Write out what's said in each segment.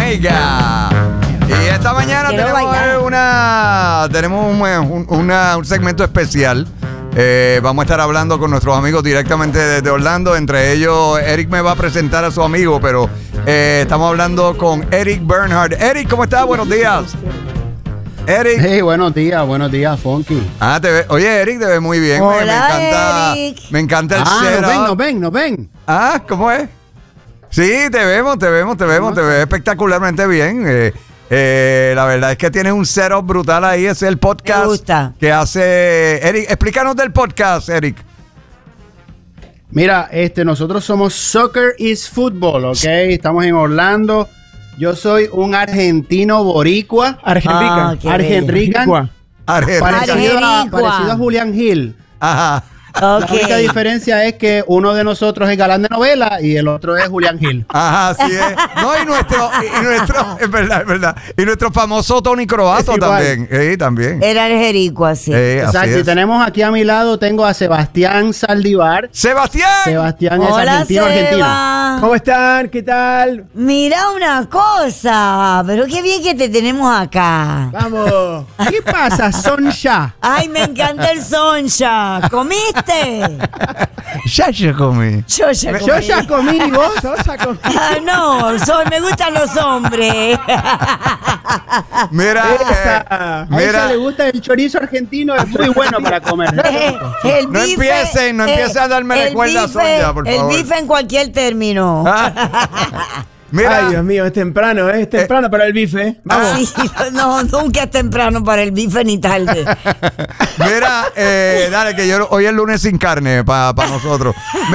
Omega. Y esta mañana tenemos un segmento especial. Vamos a estar hablando con nuestros amigos directamente desde Orlando. Entre ellos, Eric me va a presentar a su amigo, pero estamos hablando con Eric Bernhardt. Eric, ¿cómo estás? Buenos días. Eric. Hey, buenos días, Funky. Oye, Eric, te ves muy bien. Hola, Eric. Me encanta el setup. Nos ven. ¿Cómo es? Sí, te vemos. Te ves espectacularmente bien. La verdad es que tienes un setup brutal ahí. Es el podcast Me gusta. que hace Eric. Explícanos del podcast, Eric. Mira, nosotros somos Soccer is Football, ¿ok? Estamos en Orlando. Yo soy un argentino boricua. Argenrican. Parecido a Julián Gil. Ajá. La única diferencia es que uno de nosotros es galán de novela y el otro es Julián Gil. Ajá, sí es. No, y nuestro, es verdad. Y nuestro famoso Tony Croato también. También. Era el Jericua, sí. Exacto. Y tenemos aquí a mi lado, tengo a Sebastián Saldívar. ¡Sebastián! Sebastián es Hola, argentino. Seba. ¿Cómo están? ¿Qué tal? Mira una cosa, pero qué bien que te tenemos acá. Vamos. ¿Qué pasa, Sonja? Ay, me encanta el soncha. ¿Comiste? Ya comí. Yo ya comí. Yo ya comí, ¿vos? No, me gustan los hombres. Mira, A ella le gusta el chorizo argentino, es muy bueno para comer. No empiecen a darme recuerda, Sonia, por favor. El bife en cualquier término. Mira. Ay, Dios mío, es temprano para el bife. Vamos. Sí, no, nunca es temprano para el bife ni tarde. Mira, dale, que hoy es lunes sin carne para nosotros.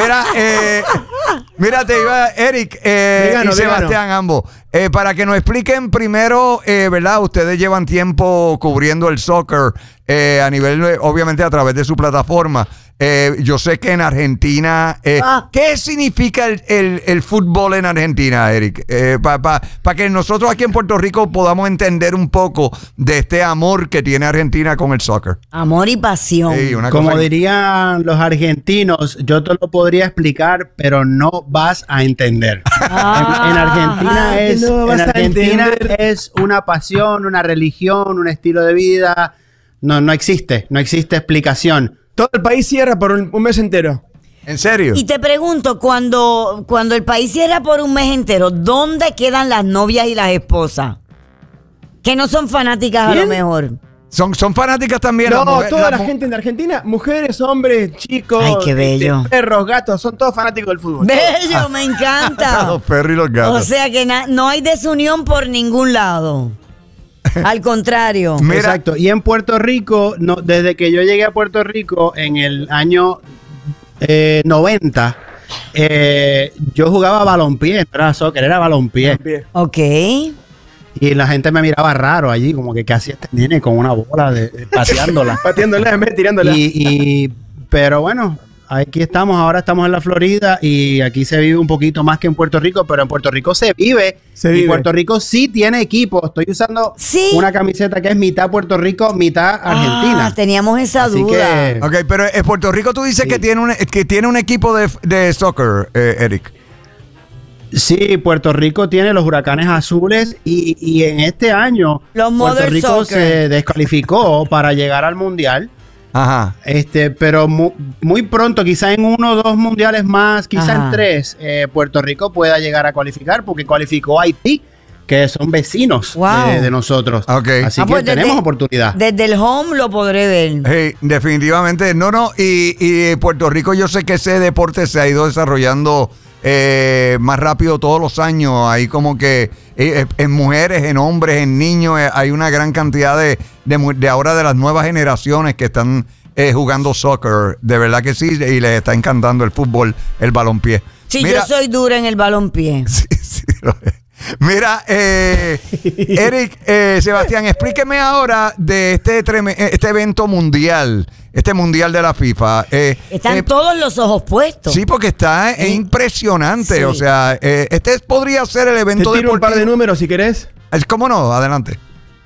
Mira, te iba, Eric y Sebastián, ambos. Para que nos expliquen primero, ¿verdad? Ustedes llevan tiempo cubriendo el soccer a nivel, obviamente, a través de su plataforma. Yo sé que en Argentina, ¿qué significa el fútbol en Argentina, Eric? Para que nosotros aquí en Puerto Rico podamos entender un poco de este amor que tiene Argentina con el soccer. Amor y pasión. Sí, como dirían los argentinos, yo te lo podría explicar, pero no vas a entender. En Argentina es una pasión, una religión, un estilo de vida. No existe explicación. Todo el país cierra por un mes entero. ¿En serio? Y te pregunto, cuando el país cierra por un mes entero, ¿dónde quedan las novias y las esposas? Que no son fanáticas a lo mejor. Son fanáticas también. No, toda la gente en Argentina, mujeres, hombres, chicos, ay, qué bello. Perros, gatos, son todos fanáticos del fútbol. Bello, me encanta. Los perros y los gatos. O sea que no hay desunión por ningún lado. Al contrario. Mira. Exacto. Y en Puerto Rico, desde que yo llegué a Puerto Rico en el año 90, yo jugaba balompié, no era soccer, era balompié. Ok. Y la gente me miraba raro allí, como que hacía este nene con una bola pateándola. Pateándola en vez de tirándola. Pero bueno, aquí estamos, ahora estamos en la Florida y aquí se vive un poquito más que en Puerto Rico, pero en Puerto Rico se vive. Y Puerto Rico sí tiene equipo. Estoy usando una camiseta que es mitad Puerto Rico, mitad Argentina. Teníamos esa duda. Ok, pero en Puerto Rico tú dices que tiene un equipo de soccer, Eric. Sí, Puerto Rico tiene los Huracanes Azules y en este año Puerto Rico se descalificó para llegar al Mundial. Ajá. Pero muy pronto, quizá en 1 o 2 mundiales más, quizá en 3, Puerto Rico pueda llegar a cualificar porque cualificó Haití, que son vecinos de nosotros. Okay. Así que pues tenemos oportunidad. Desde el home lo podré ver. Hey, definitivamente. Y Puerto Rico, yo sé que ese deporte se ha ido desarrollando más rápido todos los años. Hay como que en mujeres, en hombres, en niños, hay una gran cantidad de ahora de las nuevas generaciones que están jugando soccer. De verdad que sí, y les está encantando el fútbol, el balompié. Sí, mira, yo soy dura en el balompié. Sí, lo es. Mira, Eric, Sebastián, explíqueme ahora de este evento mundial, este mundial de la FIFA. Están todos los ojos puestos. Sí, porque está impresionante. Sí. O sea, podría ser el evento deportivo. Te tiro un par de números si querés. ¿Cómo no? Adelante.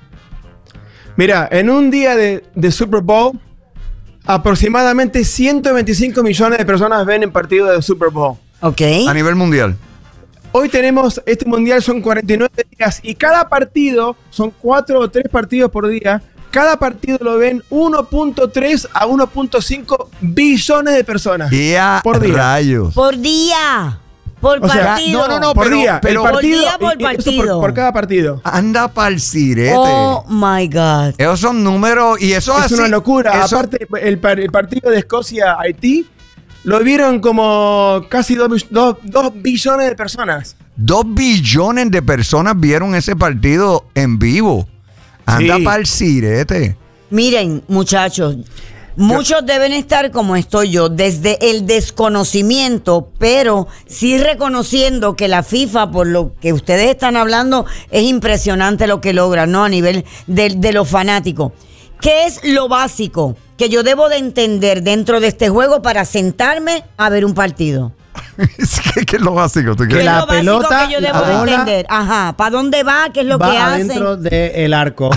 Mira, en un día de Super Bowl, aproximadamente 125 millones de personas ven el partido de Super Bowl. Ok. A nivel mundial. hoy tenemos, este mundial son 49 días y cada partido, son 4 o 3 partidos por día, cada partido lo ven 1.3 a 1.5 billones de personas por día. Rayos. Por día. Por partido. No, por día. Pero el partido, por día, por partido. Por cada partido. Anda pa'l sirete. Oh my God. Esos son números y eso Es así, una locura. eso- Aparte, el partido de Escocia-Haití lo vieron como casi 2 billones de personas. 2 billones de personas vieron ese partido en vivo. Anda Sí. pa'l sirete. Miren, muchachos, muchos deben estar como estoy yo, desde el desconocimiento, pero sí reconociendo que la FIFA, por lo que ustedes están hablando, es impresionante lo que logra, ¿no? A nivel de los fanáticos. ¿Qué es lo básico que yo debo de entender dentro de este juego para sentarme a ver un partido? ¿Qué es lo básico? ¿Tú ¿Qué quieres? es la lo básico pelota, que yo debo la de bola, entender? Ajá, ¿para dónde va? ¿Qué es lo que Va hace? adentro del arco.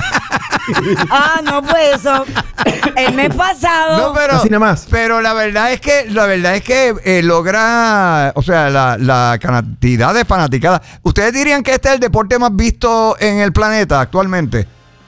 Ah, no, pues eso. El mes pasado. No, Así nomás. pero la verdad es que logra, o sea, la cantidad de fanaticadas. ¿Ustedes dirían que este es el deporte más visto en el planeta actualmente?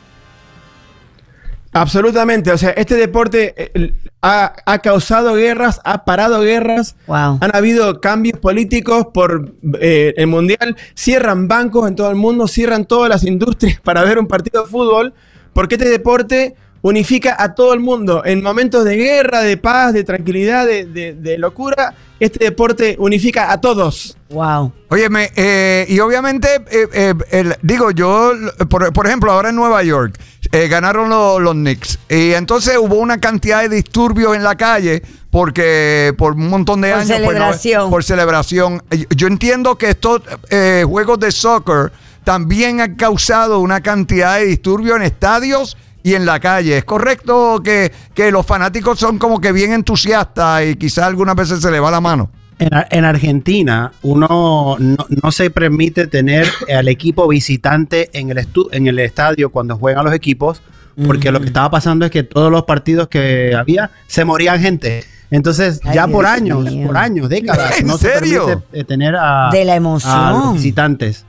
Absolutamente. O sea, este deporte ha causado guerras, ha parado guerras. Wow. Han habido cambios políticos por el mundial. Cierran bancos en todo el mundo, cierran todas las industrias para ver un partido de fútbol. Porque este deporte unifica a todo el mundo. En momentos de guerra, de paz, de tranquilidad, de locura, este deporte unifica a todos. Wow. Óyeme, y obviamente, digo yo, por ejemplo, ahora en Nueva York, ganaron los Knicks. Y entonces hubo una cantidad de disturbios en la calle porque por un montón de Por años. celebración. Por celebración. Yo entiendo que estos juegos de soccer también han causado una cantidad de disturbios en estadios y en la calle. ¿Es correcto que los fanáticos son como que bien entusiastas y quizás algunas veces se le va la mano? En Argentina, uno no se permite tener al equipo visitante en el estadio cuando juegan los equipos, porque lo que estaba pasando es que todos los partidos que había se morían gente. Entonces, Ay, ya por Dios años, mío. décadas, ¿En no serio? se permite tener a De la emoción. a los visitantes.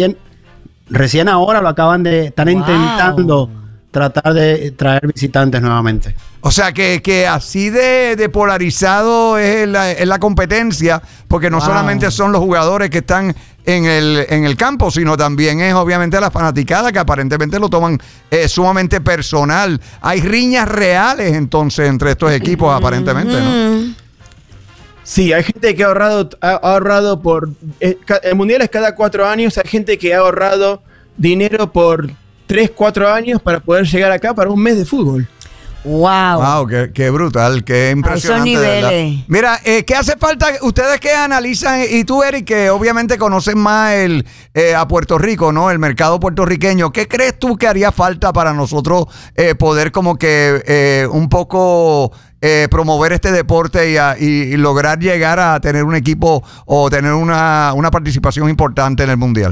Recién ahora lo acaban de estar Wow. intentando tratar de traer visitantes nuevamente. O sea, que así de polarizado es la competencia, porque no Wow. solamente son los jugadores que están en el campo, sino también es obviamente la fanaticada que aparentemente lo toman sumamente personal. Hay riñas reales entonces entre estos equipos aparentemente, ¿no? Sí, hay gente que ha ahorrado por... el mundial es cada 4 años, hay gente que ha ahorrado dinero por 3, 4 años para poder llegar acá para un mes de fútbol. Wow. Wow, qué brutal, qué impresionante. esos de verdad. niveles. Mira, ¿qué hace falta? Ustedes que analizan, y tú, Eric, que obviamente conocen más a Puerto Rico, ¿no? El mercado puertorriqueño. ¿Qué crees tú que haría falta para nosotros poder como que un poco promover este deporte y lograr llegar a tener un equipo o tener una participación importante en el Mundial?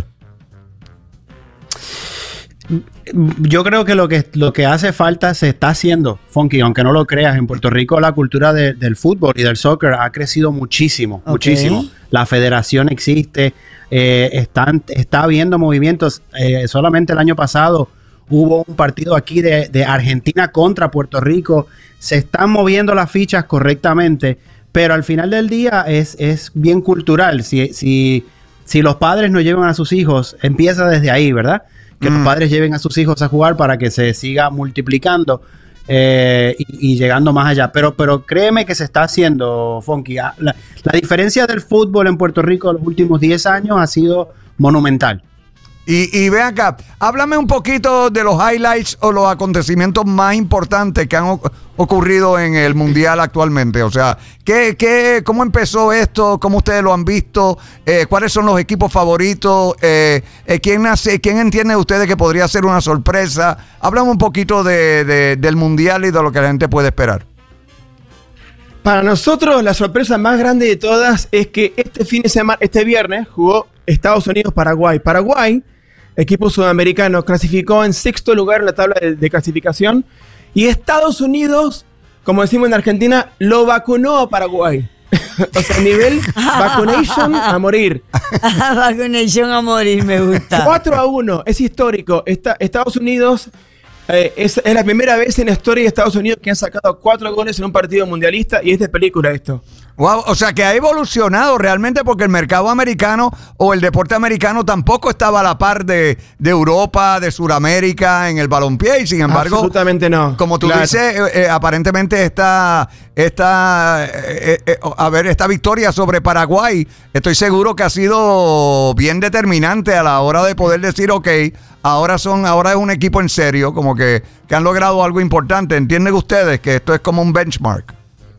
Yo creo que lo que hace falta se está haciendo, Funky, aunque no lo creas. En Puerto Rico la cultura del fútbol y del soccer ha crecido muchísimo, muchísimo. La federación existe, está habiendo movimientos. Solamente el año pasado hubo un partido aquí de Argentina contra Puerto Rico. Se están moviendo las fichas correctamente, pero al final del día es bien cultural. Si los padres no llevan a sus hijos, empieza desde ahí, ¿verdad? Que los padres lleven a sus hijos a jugar para que se siga multiplicando y llegando más allá. Pero créeme que se está haciendo, Funky. La diferencia del fútbol en Puerto Rico en los últimos 10 años ha sido monumental. Y ve acá, háblame un poquito de los highlights o los acontecimientos más importantes que han ocurrido en el Mundial actualmente. O sea, ¿cómo empezó esto? ¿Cómo ustedes lo han visto? ¿Cuáles son los equipos favoritos? ¿Quién entiende ustedes que podría ser una sorpresa? Háblame un poquito del Mundial y de lo que la gente puede esperar. Para nosotros la sorpresa más grande de todas es que este viernes jugó Estados Unidos-Paraguay. Paraguay, equipo sudamericano, clasificó en 6º lugar en la tabla de clasificación. Y Estados Unidos, como decimos en Argentina, lo vacunó a Paraguay. O sea, nivel vacunation a morir. Vacunation a morir, me gusta. 4-1, es histórico. Estados Unidos es la primera vez en la historia de Estados Unidos que han sacado 4 goles en un partido mundialista y es de película esto. Wow, o sea que ha evolucionado realmente porque el mercado americano o el deporte americano tampoco estaba a la par de Europa, de Sudamérica en el balompié y sin embargo, absolutamente no. Como tú dices, aparentemente esta victoria sobre Paraguay, estoy seguro que ha sido bien determinante a la hora de poder decir, ok, ahora es un equipo en serio, como que han logrado algo importante. ¿Entienden ustedes que esto es como un benchmark?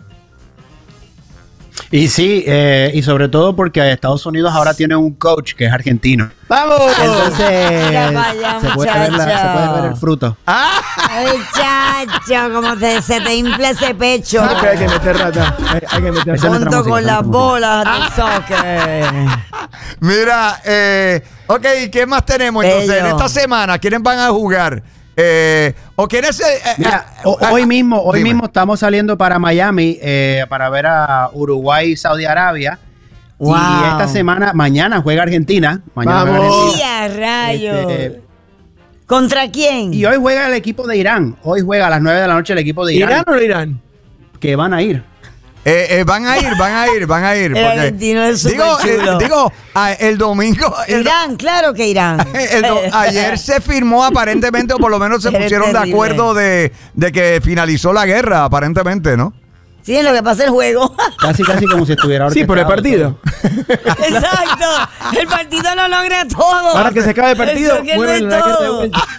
Y sí, y sobre todo porque Estados Unidos ahora tiene un coach que es argentino. ¡Vamos! Entonces Vaya, se puede ver el fruto. Ay, chacho, como se te infla ese pecho. Hay que meter rata. Hay que meter rata. Junto con las bolas del soccer. Mira, ok, ¿qué más tenemos entonces? Bello. En esta semana, ¿quiénes van a jugar? ¿O quiénes? Mira, hoy mismo estamos saliendo para Miami para ver a Uruguay y Saudi Arabia. Wow. Y esta semana, mañana juega Argentina. Mañana juega Vamos. Argentina. ¡Y a rayos! ¿Contra quién? Y hoy juega el equipo de Irán. Hoy juega a las 9 de la noche el equipo de Irán. ¿Irán o no Irán? Que van a ir. Van a ir. El argentino es súper chulo. El domingo. Irán, claro que Irán. Ayer se firmó aparentemente, o por lo menos se Eres pusieron de terrible. acuerdo de que finalizó la guerra, aparentemente, ¿no? Sí, en lo que pasa el juego. Casi como si estuviera Sí, por el orquestado partido. Exacto. El partido lo logra todo. Ahora que se acabe el partido, Eso que no mueven es la carta de todo. vuelta.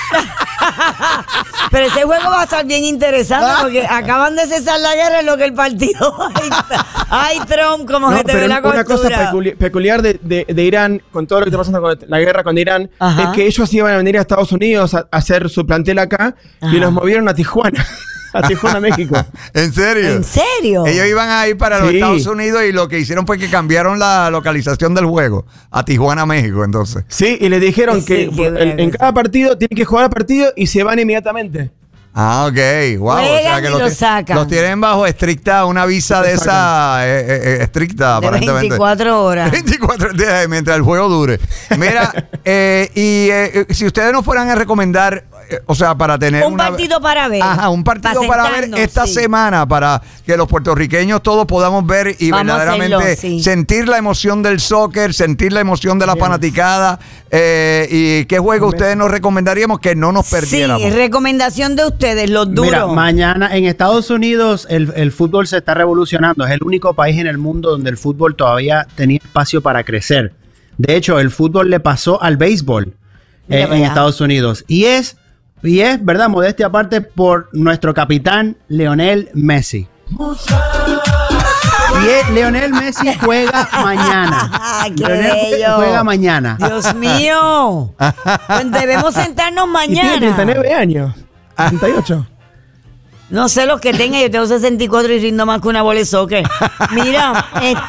Pero ese juego va a estar bien interesante porque acaban de cesar la guerra en lo que el partido. Ay, Trump, como No, se te ve pero la una cosa costura. peculiar de Irán, con todo lo que está pasando con la guerra con Irán, Ajá. es que ellos iban a venir a Estados Unidos a hacer su plantel acá y Ajá. los movieron a Tijuana. A Tijuana, México. ¿En serio? ¿En serio? Ellos iban a ir para los Sí. Estados Unidos y lo que hicieron fue que cambiaron la localización del juego a Tijuana, México, entonces. Sí, y les dijeron Sí, que qué bueno. en cada partido tienen que jugar el partido y se van inmediatamente. Ah, ok. Wow. Juegan y lo sacan. los tienen bajo una visa de esa estricta, De aparentemente. 24 horas. 24 días mientras el juego dure. Mira, si ustedes nos fueran a recomendar, o sea, para tener Un partido para ver. Ajá, un partido para ver sentarnos, esta sí. semana, para que los puertorriqueños todos podamos ver y Vamos a verdaderamente hacerlo, sí. sentir la emoción del soccer, sentir la emoción de la fanaticada. ¿Y qué juego ustedes nos recomendaríamos que no nos perdiéramos? Sí, recomendación de ustedes, los duros. Mira, mañana en Estados Unidos el fútbol se está revolucionando. Es el único país en el mundo donde el fútbol todavía tenía espacio para crecer. De hecho, el fútbol le pasó al béisbol Mira para en allá. Estados Unidos. Y es, verdad, modestia aparte, por nuestro capitán Lionel Messi. Lionel Messi juega mañana. ¡Qué Lionel bello! juega mañana. Dios mío. Pues debemos sentarnos Y tiene mañana. 39 años. 38. No sé los que tenga, yo tengo 64 y rindo más que una bola de soccer. Mira,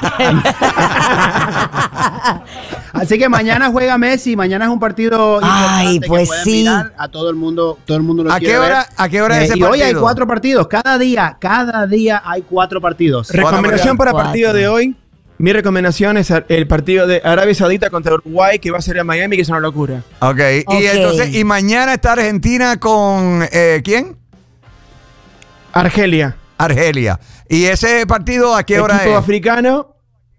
Así que mañana juega Messi, mañana es un partido Ay, importante pues que pueden sí. mirar. A todo el mundo lo ¿A quiere qué hora- ver. a qué hora es ese Y hoy hay partido? 4 partidos, cada día hay 4 partidos. Recomendación para el Cuatro. partido de hoy. Mi recomendación es el partido de Arabia Saudita contra Uruguay, que va a ser en Miami, que es una locura. Ok. Ok. Y entonces, y mañana está Argentina con ¿quién? Argelia. Argelia. ¿Y ese partido a qué hora Equipo es? africano.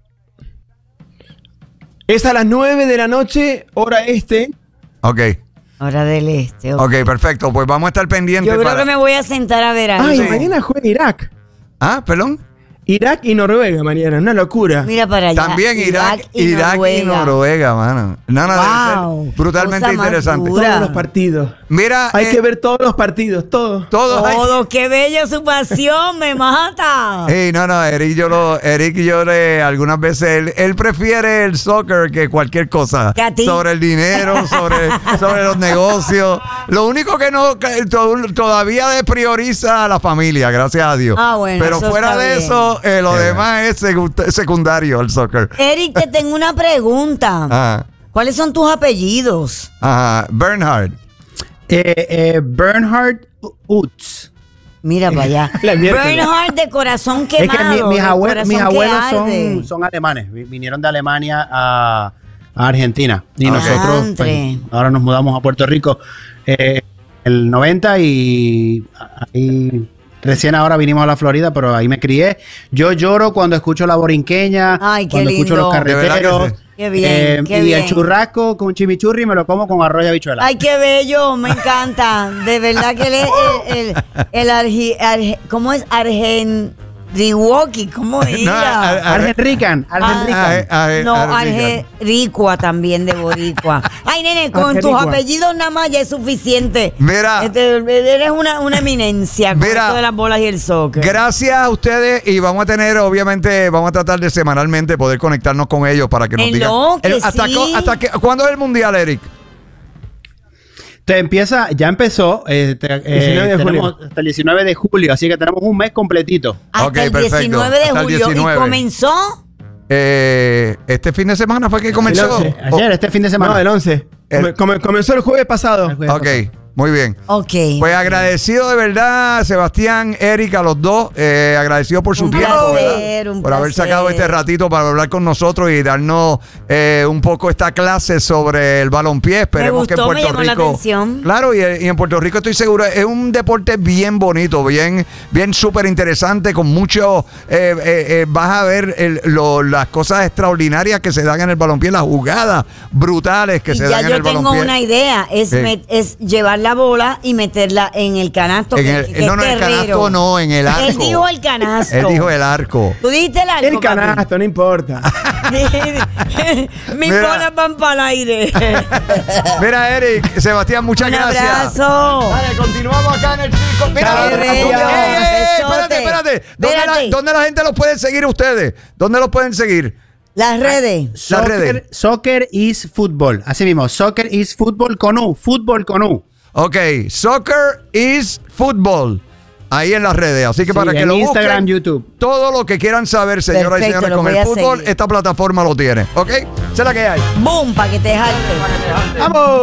Es a las 9 de la noche, hora este. Ok. hora del este. ok. Ok, perfecto. Pues vamos a estar pendientes. Yo creo para- que me voy a sentar a ver algo. Ay, sí. mañana juega Irak. Ah, perdón. Irak y Noruega mañana, una locura. Mira para allá. También Irak y Noruega, mano. No, debe Wow, ser brutalmente cosa más interesante. dura. Todos los partidos. Mira, Hay que ver todos los partidos, todos. todos. Todo, qué bella su pasión, me mata. No, Eric y yo algunas veces él prefiere el soccer que cualquier cosa. ¿Que a ti? Sobre el dinero, sobre los negocios. Lo único que todavía prioriza a la familia, gracias a Dios. Ah, bueno, pero eso fuera está de bien. eso, lo demás es secundario el soccer. Eric, te tengo una pregunta. Ajá. ¿Cuáles son tus apellidos? Bernhard. Bernhard Utz. Mira para allá. Bernhard de corazón quemado. Es que mis abuelos son alemanes. Vinieron de Alemania a Argentina. Y nosotros pues, ahora nos mudamos a Puerto Rico el 90 y ahí, recién ahora vinimos a la Florida, pero ahí me crié. Yo lloro cuando escucho la borinqueña, cuando escucho los carreteros. Qué bien, qué y bien. El churrasco con chimichurri me lo como con arroz y habichuela. Ay, qué bello, me encanta. De verdad que él es ¿cómo es? Argenriwoki, ¿cómo diría? Argenrican. No, Argericua también de boricua. Ay, nene, con tus apellidos nada más ya es suficiente. Mira. Eres una eminencia con esto de las bolas y el soccer. Gracias a ustedes y vamos a tener, obviamente, vamos a tratar de semanalmente poder conectarnos con ellos para que nos digan. ¿Cuándo es el Mundial, Eric? Ya empezó hasta el 19 de julio, así que tenemos un mes completito. Hasta el 19 de julio. ¿Y comenzó? Este fin de semana fue que comenzó. Ayer, este fin de semana. No, el 11. Comenzó el jueves pasado. Ok. Muy bien. Ok. Pues agradecido de verdad, Sebastián, Erika, los dos. Agradecido por su tiempo, ¿verdad? Por haber sacado este ratito para hablar con nosotros y darnos un poco esta clase sobre el balompié. Esperemos que en Puerto Rico. Claro, y en Puerto Rico estoy seguro, es un deporte bien bonito, bien súper interesante, con mucho. Vas a ver las cosas extraordinarias que se dan en el balompié, las jugadas brutales que se dan en el balompié. Ya yo tengo una idea, es llevar la bola y meterla en el canasto. En el canasto no, en el arco. Él dijo el canasto. Él dijo el arco. Tú dijiste el arco. El canasto, papi. No importa. Mis bolas van para el aire. Mira, Eric, Sebastián, muchas gracias. Un abrazo. Dale, continuamos acá en el circo. Mira, espérate. ¿Dónde la gente los puede seguir ustedes? ¿Dónde los pueden seguir? Las redes. Soccer is Football. Así mismo, Soccer is Football con U. Fútbol con U. Ok, Soccer is Football. Ahí en las redes. Así que para que lo Instagram, busquen, YouTube. todo lo que quieran saber, señoras y señores, con el fútbol, esta plataforma lo tiene. ¿Ok? Esa es la que hay. Boom, para que te jalte. ¡Vamos!